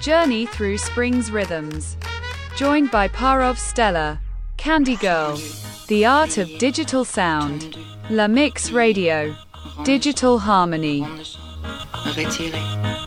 journey through spring's rhythms. Joined by Parov Stella, Candy Girl, The Art of Digital Sound, La Mix Radio, Digital Harmony. Retiré.